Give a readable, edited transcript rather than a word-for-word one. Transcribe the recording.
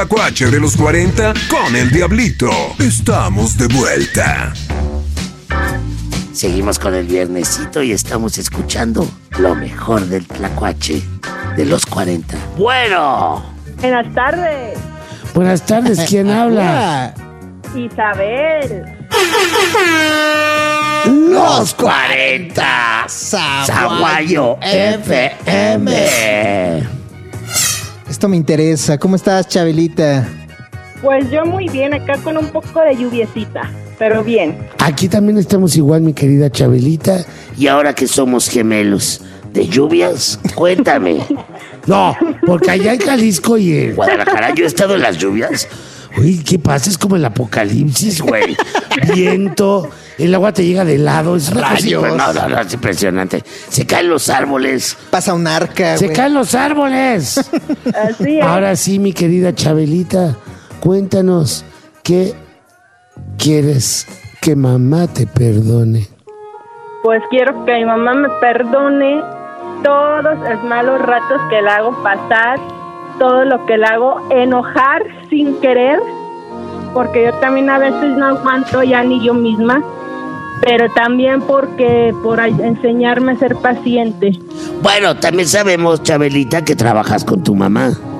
Tlacuache de los 40 con el Diablito. Estamos de vuelta. Seguimos con el viernesito y estamos escuchando lo mejor del Tlacuache de los 40. Bueno. Buenas tardes. Buenas tardes, ¿quién habla? Isabel. Los 40. Zaguayo FM. Esto me interesa. ¿Cómo estás, Chabelita? Pues yo muy bien, acá con un poco de lluviecita, pero bien. Aquí también estamos igual, mi querida Chabelita. Y ahora que somos gemelos de lluvias, cuéntame. No, porque allá en Jalisco y en Guadalajara yo he estado en las lluvias. Uy, ¿qué pasa? Es como el apocalipsis, güey. Viento, el agua te llega de lado, es Rayos. No, es impresionante. Se caen los árboles. Pasa un arca, ¡Se güey. caen los árboles! Así es. Ahora sí, mi querida Chabelita, cuéntanos, ¿qué quieres que mamá te perdone? Pues quiero que mi mamá me perdone todos los malos ratos que la hago pasar, todo lo que la hago enojar sin querer, porque yo también a veces no aguanto ya ni yo misma, pero también porque por enseñarme a ser paciente. Bueno, también sabemos, Chabelita, que trabajas con tu mamá.